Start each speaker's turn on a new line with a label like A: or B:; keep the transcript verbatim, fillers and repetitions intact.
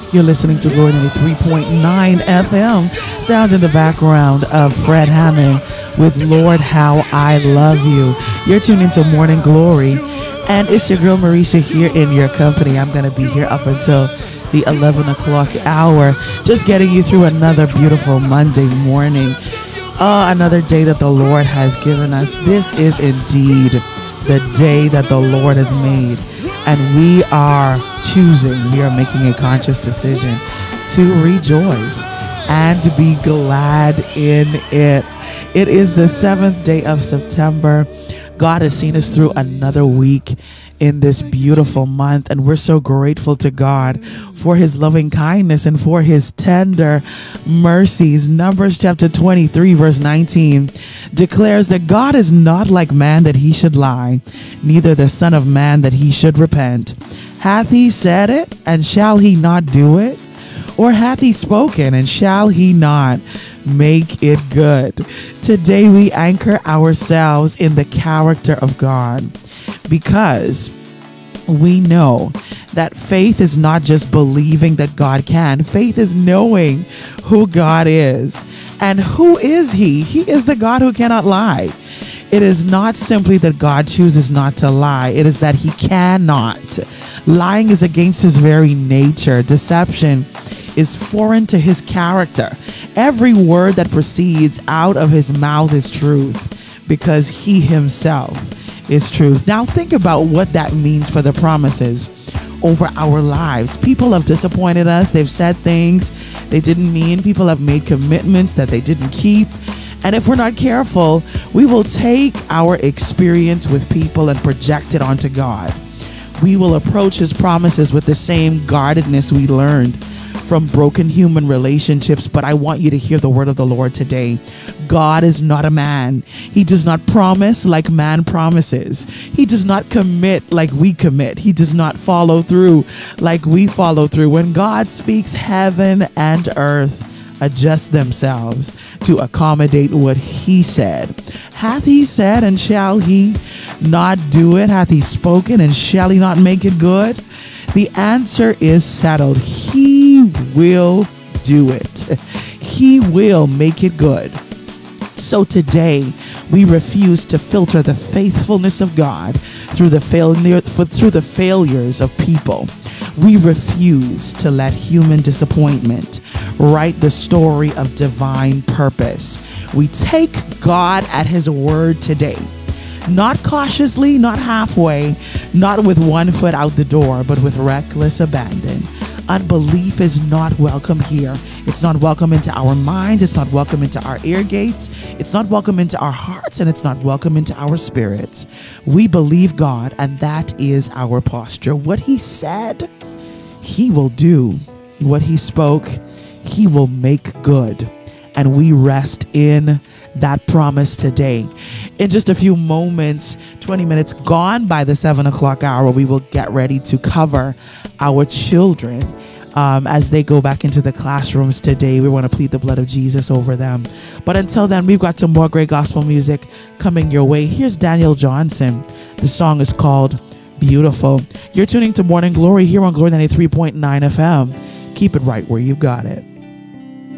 A: You're listening to Glory ninety-three point nine F M. Sounds in the background of Fred Hammond with Lord How I Love You. You're tuned into Morning Glory, and it's your girl Marisha here in your company. I'm going to be here up until the eleven o'clock hour, just getting you through another beautiful Monday morning. Uh, another day that the Lord has given us. This is indeed the day that the Lord has made. And we are choosing, we are making a conscious decision to rejoice and to be glad in it. It is the seventh day of September. God has seen us through another week in this beautiful month, and we're so grateful to God for his loving kindness and for his tender mercies. Numbers chapter twenty-three verse nineteen declares that God is not like man that he should lie, neither the son of man that he should repent. Hath he said it, and shall he not do it? Or hath he spoken, and shall he not make it good? Today we anchor ourselves in the character of God, because we know that faith is not just believing that God can. Faith is knowing who God is. And who is he? He is the God who cannot lie. It is not simply that God chooses not to lie. It is that he cannot. Lying is against his very nature. Deception is foreign to his character. Every word that proceeds out of his mouth is truth, because he himself is truth. Now think about what that means for the promises over our lives. People have disappointed us. They've said things they didn't mean. People have made commitments that they didn't keep. And if we're not careful, we will take our experience with people and project it onto God. We will approach his promises with the same guardedness we learned from broken human relationships. But I want you to hear the word of the Lord today. God is not a man. He does not promise like man promises. He does not commit like we commit. He does not follow through like we follow through. When God speaks, heaven and earth adjust themselves to accommodate what he said. Hath he said, and shall he not do it? Hath he spoken, and shall he not make it good? The answer is settled. He will do it. He will make it good. So today, we refuse to filter the faithfulness of God through the failure, through the failures of people. We refuse to let human disappointment write the story of divine purpose. We take God at his word today. Not cautiously, not halfway, not with one foot out the door, but with reckless abandon. Unbelief is not welcome here. It's not welcome into our minds. It's not welcome into our ear gates. It's not welcome into our hearts, and it's not welcome into our spirits. We believe God, and that is our posture. What he said, he will do. What he spoke, he will make good. And we rest in that promise today. In just a few moments, twenty minutes gone by the seven o'clock hour, we will get ready to cover our children um, as they go back into the classrooms today. We want to plead the blood of Jesus over them. But until then, we've got some more great gospel music coming your way. Here's Daniel Johnson. The song is called Beautiful. You're tuning to Morning Glory here on Glory ninety-three point nine F M. Keep it right where you got it.